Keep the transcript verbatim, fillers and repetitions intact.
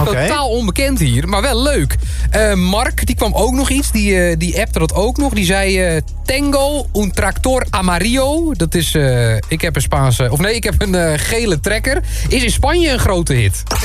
Okay. Totaal onbekend hier, maar wel leuk. Uh, Mark, die kwam ook nog iets. Die, uh, die appte dat ook nog. Die zei... Uh, Tengo un tractor amarillo. Dat is... Uh, ik heb een Spaanse... Of nee, ik heb een uh, gele trekker. Is in Spanje een grote hit.